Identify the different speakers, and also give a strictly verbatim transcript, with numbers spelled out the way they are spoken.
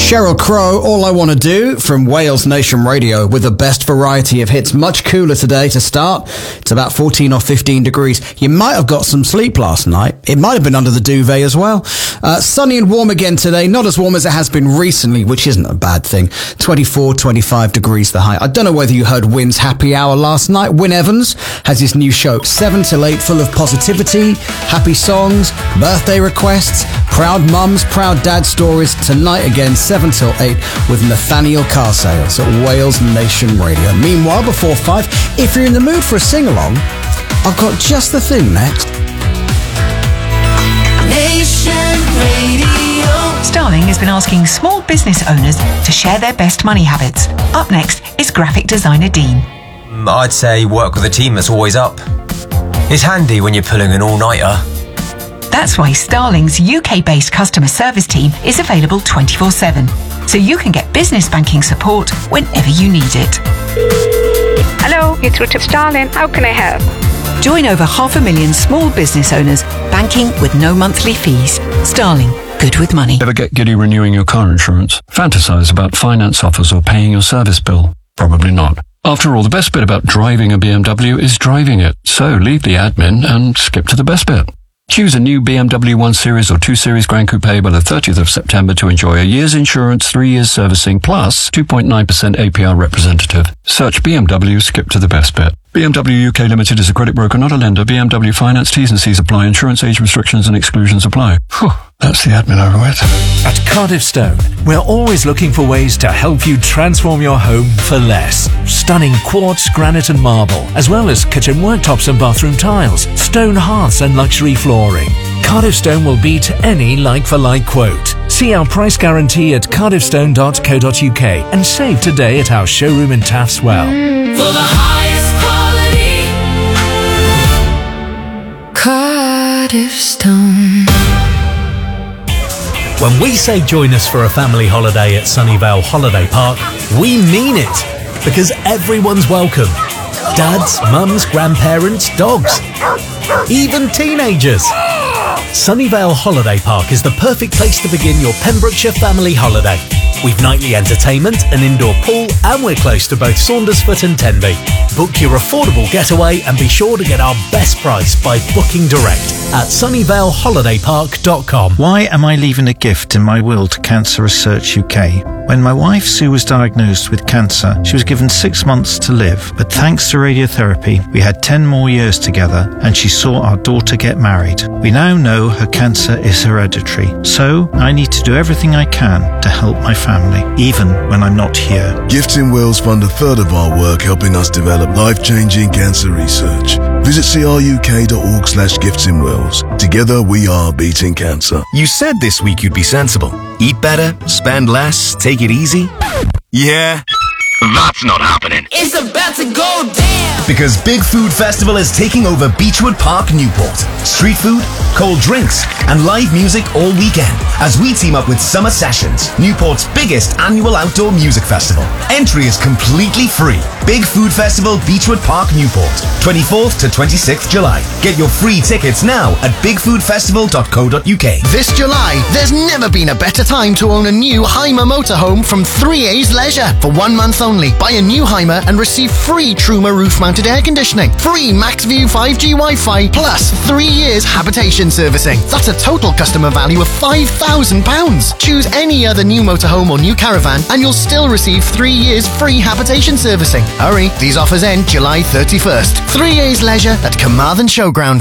Speaker 1: Sheryl Crow, All I Want to Do, from Wales Nation Radio, with the best variety of hits. Much cooler today to start. It's about fourteen or fifteen degrees. You might have got some sleep last night. It might have been under the duvet as well. Uh, sunny and warm again today. Not as warm as it has been recently, which isn't a bad thing. twenty-four, twenty-five degrees the high. I don't know whether you heard Wynn's Happy Hour last night. Wynn Evans has his new show, seven till eight, full of positivity, happy songs, birthday requests, proud mums, proud dad stories. Tonight again, seven till eight, with Nathaniel Carsales at Wales Nation Radio. Meanwhile, before five, if you're in the mood for a sing-along, I've got just the thing next.
Speaker 2: Nation Radio.
Speaker 3: Starling has been asking small business owners to share their best money habits. Up next is graphic designer Dean.
Speaker 4: I'd say work with a team that's always up. It's handy when you're pulling an all-nighter.
Speaker 3: That's why Starling's U K-based customer service team is available twenty-four seven, so you can get business banking support whenever you need it.
Speaker 5: Hello, it's Richard Starling. How can I help?
Speaker 3: Join over half a million small business owners banking with no monthly fees. Starling, good with money.
Speaker 6: Ever get giddy renewing your car insurance? Fantasize about finance offers or paying your service bill? Probably not. After all, the best bit about driving a B M W is driving it. So leave the admin and skip to the best bit. Choose a new B M W one Series or two Series Grand Coupe by the thirtieth of September to enjoy a year's insurance, three years servicing, plus two point nine percent A P R representative. Search B M W, skip to the best bit. B M W U K Limited is a credit broker, not a lender. B M W Finance, T's and C's apply. Insurance age restrictions and exclusions apply. Whew, that's the admin over with.
Speaker 7: At Cardiff Stone, we're always looking for ways to help you transform your home for less. Stunning quartz, granite and marble, as well as kitchen worktops and bathroom tiles, stone hearths and luxury flooring. Cardiff Stone will beat any like-for-like quote. See our price guarantee at cardiff stone dot co dot uk and save today at our showroom in Taffs Well.
Speaker 2: For the highest quality, Cardiff Stone.
Speaker 7: When we say join us for a family holiday at Sunnyvale Holiday Park, we mean it, because everyone's welcome. Dads, mums, grandparents, dogs, even teenagers. Sunnyvale Holiday Park is the perfect place to begin your Pembrokeshire family holiday. We've nightly entertainment, an indoor pool, and we're close to both Saundersfoot and Tenby. Book your affordable getaway and be sure to get our best price by booking direct at sunnyvale holiday park dot com.
Speaker 8: Why am I leaving a gift in my will to Cancer Research U K? When my wife Sue was diagnosed with cancer, she was given six months to live, but thanks to radiotherapy, we had ten more years together and she saw our daughter get married. We now know her cancer is hereditary, so I need to do everything I can to help my family, even when I'm not here.
Speaker 9: Gifts in Wills fund a third of our work helping us develop life-changing cancer research. Visit c r u k dot org slash gifts in wills. Together we are beating cancer.
Speaker 10: You said this week you'd be sensible. Eat better, spend less, take it easy. Yeah, that's not happening.
Speaker 2: It's about to go down.
Speaker 10: Because Big Food Festival is taking over Beechwood Park, Newport. Street food, cold drinks, and live music all weekend as we team up with Summer Sessions, Newport's biggest annual outdoor music festival. Entry is completely free. Big Food Festival, Beechwood Park, Newport, twenty-fourth to twenty-sixth July. Get your free tickets now at big food festival dot co dot uk.
Speaker 11: This July, there's never been a better time to own a new Hymer motorhome from three A's Leisure. For one month only, buy a new Hymer and receive free Truma roof-mounted air conditioning, free MaxView five G Wi-Fi, plus three years habitation servicing. That's a total customer value of five thousand pounds. Choose any other new motorhome or new caravan and you'll still receive three years free habitation servicing. Hurry, these offers end July thirty-first. three A's Leisure at Carmarthen Showground.